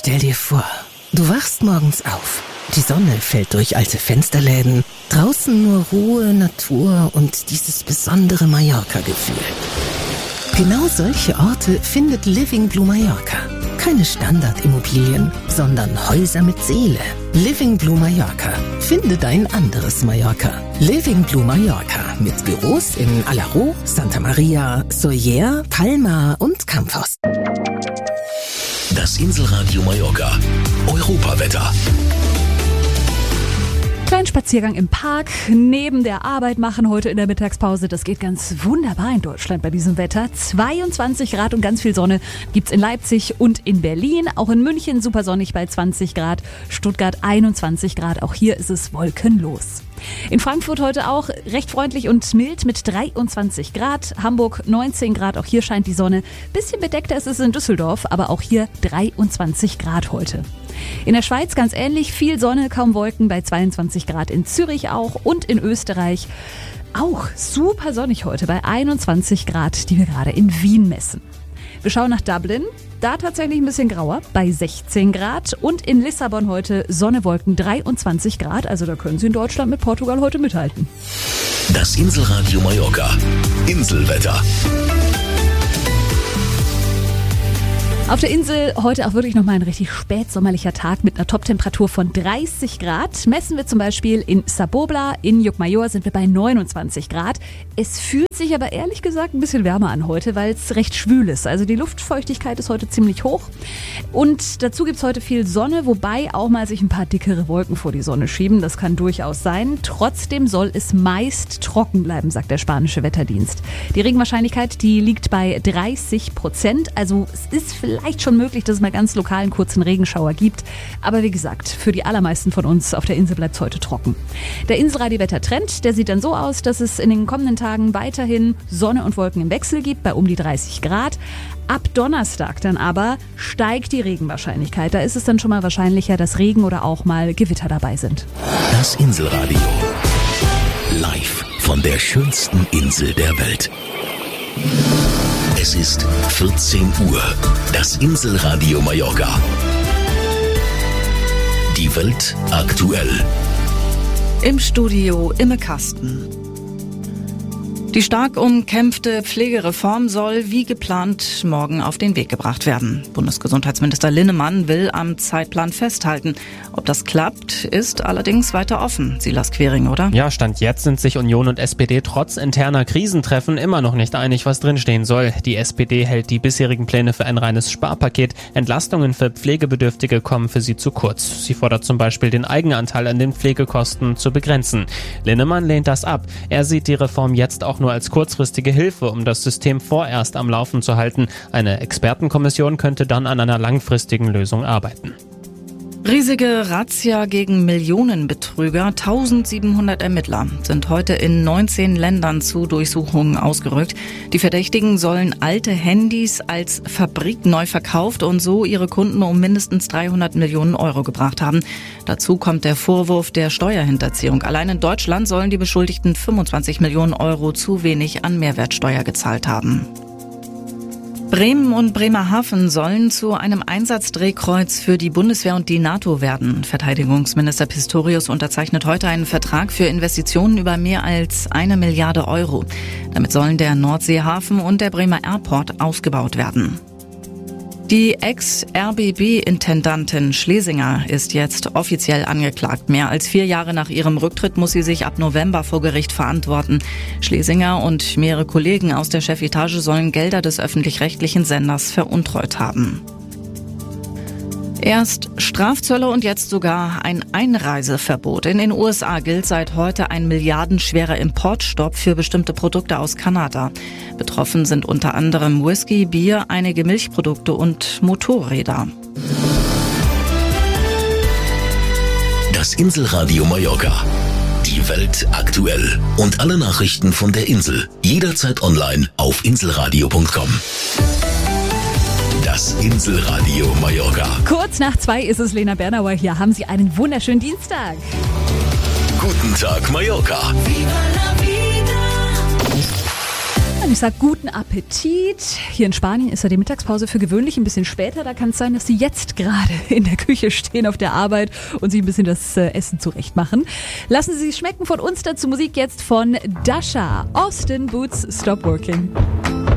Stell dir vor, du wachst morgens auf. Die Sonne fällt durch alte Fensterläden. Draußen nur Ruhe, Natur und dieses besondere Mallorca-Gefühl. Genau solche Orte findet Living Blue Mallorca. Keine Standardimmobilien, sondern Häuser mit Seele. Living Blue Mallorca. Finde dein anderes Mallorca. Living Blue Mallorca mit Büros in Alaró, Santa Maria, Sóller, Palma und Campos. Das Inselradio Mallorca. Europawetter. Kleinen Spaziergang im Park, neben der Arbeit machen heute in der Mittagspause. Das geht ganz wunderbar in Deutschland bei diesem Wetter. 22 Grad und ganz viel Sonne gibt's in Leipzig und in Berlin. Auch in München super sonnig bei 20 Grad. Stuttgart 21 Grad. Auch hier ist es wolkenlos. In Frankfurt heute auch recht freundlich und mild mit 23 Grad. Hamburg 19 Grad, auch hier scheint die Sonne. Bisschen bedeckter ist es in Düsseldorf, aber auch hier 23 Grad heute. In der Schweiz ganz ähnlich, viel Sonne, kaum Wolken bei 22 Grad. In Zürich auch und in Österreich auch super sonnig heute bei 21 Grad, die wir gerade in Wien messen. Wir schauen nach Dublin, da tatsächlich ein bisschen grauer, bei 16 Grad. Und in Lissabon heute Sonne, Wolken 23 Grad. Also da können Sie in Deutschland mit Portugal heute mithalten. Das Inselradio Mallorca. Inselwetter. Auf der Insel heute auch wirklich nochmal ein richtig spätsommerlicher Tag mit einer Toptemperatur von 30 Grad. Messen wir zum Beispiel in Sabobla, in Llucmajor sind wir bei 29 Grad. Es fühlt sich aber ehrlich gesagt ein bisschen wärmer an heute, weil es recht schwül ist. Also die Luftfeuchtigkeit ist heute ziemlich hoch. Und dazu gibt's heute viel Sonne, wobei auch mal sich ein paar dickere Wolken vor die Sonne schieben. Das kann durchaus sein. Trotzdem soll es meist trocken bleiben, sagt der spanische Wetterdienst. Die Regenwahrscheinlichkeit, die liegt bei 30%. Also es ist vielleicht schon möglich, dass es mal ganz lokal einen kurzen Regenschauer gibt. Aber wie gesagt, für die allermeisten von uns auf der Insel bleibt es heute trocken. Der Inselradio-Wettertrend, der sieht dann so aus, dass es in den kommenden Tagen weiterhin Sonne und Wolken im Wechsel gibt, bei um die 30 Grad. Ab Donnerstag dann aber steigt die Regenwahrscheinlichkeit. Da ist es dann schon mal wahrscheinlicher, dass Regen oder auch mal Gewitter dabei sind. Das Inselradio. Live von der schönsten Insel der Welt. Es ist 14 Uhr. Das Inselradio Mallorca. Die Welt aktuell. Im Studio Imme Kasten. Die stark umkämpfte Pflegereform soll wie geplant morgen auf den Weg gebracht werden. Bundesgesundheitsminister Linnemann will am Zeitplan festhalten. Ob das klappt, ist allerdings weiter offen. Silas Quering, oder? Ja, Stand jetzt sind sich Union und SPD trotz interner Krisentreffen immer noch nicht einig, was drinstehen soll. Die SPD hält die bisherigen Pläne für ein reines Sparpaket. Entlastungen für Pflegebedürftige kommen für sie zu kurz. Sie fordert zum Beispiel, den Eigenanteil an den Pflegekosten zu begrenzen. Linnemann lehnt das ab. Er sieht die Reform jetzt auch nur als kurzfristige Hilfe, um das System vorerst am Laufen zu halten. Eine Expertenkommission könnte dann an einer langfristigen Lösung arbeiten. Riesige Razzia gegen Millionenbetrüger. 1700 Ermittler sind heute in 19 Ländern zu Durchsuchungen ausgerückt. Die Verdächtigen sollen alte Handys als Fabrik neu verkauft und so ihre Kunden um mindestens 300 Millionen Euro gebracht haben. Dazu kommt der Vorwurf der Steuerhinterziehung. Allein in Deutschland sollen die Beschuldigten 25 Millionen Euro zu wenig an Mehrwertsteuer gezahlt haben. Bremen und Bremerhaven sollen zu einem Einsatzdrehkreuz für die Bundeswehr und die NATO werden. Verteidigungsminister Pistorius unterzeichnet heute einen Vertrag für Investitionen über mehr als 1 Milliarde Euro. Damit sollen der Nordseehafen und der Bremer Airport ausgebaut werden. Die Ex-RBB-Intendantin Schlesinger ist jetzt offiziell angeklagt. Mehr als 4 Jahre nach ihrem Rücktritt muss sie sich ab November vor Gericht verantworten. Schlesinger und mehrere Kollegen aus der Chefetage sollen Gelder des öffentlich-rechtlichen Senders veruntreut haben. Erst Strafzölle und jetzt sogar ein Einreiseverbot. In den USA gilt seit heute ein milliardenschwerer Importstopp für bestimmte Produkte aus Kanada. Betroffen sind unter anderem Whisky, Bier, einige Milchprodukte und Motorräder. Das Inselradio Mallorca. Die Welt aktuell. Und alle Nachrichten von der Insel. Jederzeit online auf inselradio.com. Das Inselradio Mallorca. Kurz nach 2 ist es, Lena Bernauer hier. Haben Sie einen wunderschönen Dienstag. Guten Tag, Mallorca. Und ich sage guten Appetit. Hier in Spanien ist ja die Mittagspause für gewöhnlich ein bisschen später. Da kann es sein, dass Sie jetzt gerade in der Küche stehen auf der Arbeit und sich ein bisschen das Essen zurechtmachen. Lassen Sie sich schmecken. Von uns dazu Musik jetzt von Dasha. Austin Boots Stop Working.